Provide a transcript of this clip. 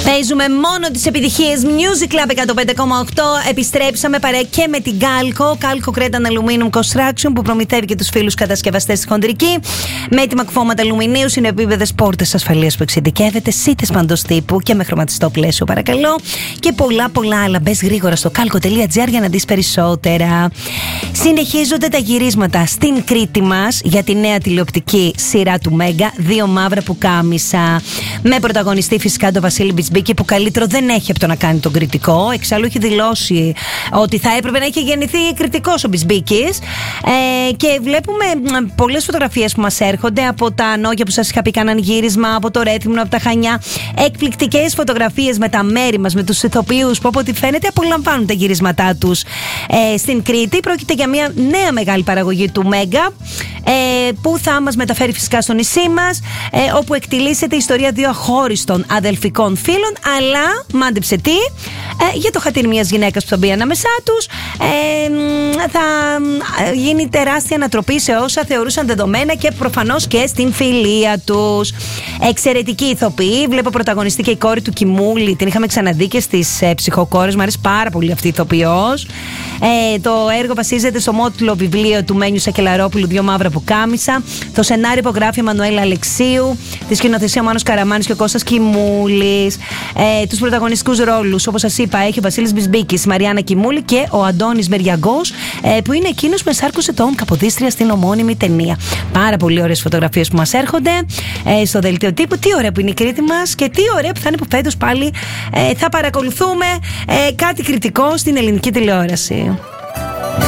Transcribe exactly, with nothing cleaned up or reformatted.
Παίζουμε μόνο τις επιτυχίες. Music Club εκατόν πέντε κόμμα οκτώ. Επιστρέψαμε παρέα και με την Κάλκο. Κάλκο Cretan Aluminum Construction, που προμηθεύει και τους φίλους κατασκευαστές στη χοντρική. Με έτοιμα κουφώματα αλουμινίου, συνεπίπεδες πόρτες ασφαλείας που εξειδικεύεται, σίτες παντός τύπου και με χρωματιστό πλαίσιο, παρακαλώ. Και πολλά πολλά άλλα. Μπες γρήγορα στο κάλκο τελεία τζι άρ για να δεις περισσότερα. Συνεχίζονται τα γυρίσματα στην Κρήτη μας για τη νέα τηλεοπτική σειρά του Μέγκα, Δύο μαύρα πουκάμισα. Με πρωταγωνιστή φυσικά τον Βασίλη Μπιτσμπίκη, που καλύτερο δεν έχει από το να κάνει τον κριτικό. Εξάλλου έχει δηλώσει ότι θα έπρεπε να είχε γεννηθεί κριτικός ο Μπιτσμπίκης. Ε, και βλέπουμε πολλές φωτογραφίες που μας έρχονται από τα Νόγια που σας είχα πει, κάναν γύρισμα, από το Ρέθυμνο, από τα Χανιά. Εκπληκτικές φωτογραφίες με τα μέρη μας, με τους ηθοποιούς που από ό,τι φαίνεται απολαμβάνουν τα γυρίσματά τους ε, στην Κρήτη. Πρόκειται για μια νέα μεγάλη παραγωγή του Μέγκα, ε, που θα μας μεταφέρει φυσικά στο νησί μας, ε, όπου εκτιλήσεται η ιστορία δύο αχώριστων αδελφικών φίλων, αλλά μάντεψε τι, ε, για το χατήρι μιας γυναίκας που θα μπει ανάμεσά τους. Ε, θα γίνει τεράστια ανατροπή σε όσα θεωρούσαν δεδομένα και προφανώς και στην φιλία τους. Εξαιρετική ηθοποιή. Βλέπω πρωταγωνιστή και η κόρη του Κιμούλη. Την είχαμε ξαναδεί και στις ε, ψυχοκόρες. Μου αρέσει πάρα πολύ αυτή η ηθοποιός. Ε, το έργο βασίζεται στο μότιλο βιβλίο του Μένιου Σακελαρόπουλου, Δύο μαύρα πουκάμισα. Το σενάριο υπογράφει η Μανουέλα Αλεξίου. Τη σκηνοθεσία ο Μάνος Καραμάνης και ο Κώστας Κιμούλης. Ε, τους πρωταγωνιστικούς ρόλους, όπως σας είπα, έχει ο Βασίλης Μπιτσμπίκης, η Μαριάννα Κιμούλη και ο Αντώνης Μεριαγκός, ε, που είναι εκείνος που εσάρκωσε τον Καποδίστρια στην ομώνυμη ταινία. Πάρα πολύ ωραίες φωτογραφίες που μας έρχονται ε, στο δελτίο τύπου. Τι ωραία που είναι η Κρήτη μας και τι ωραία που θα είναι που φέτος πάλι ε, θα παρακολουθούμε ε, κάτι κριτικό στην ελληνική τηλεόραση.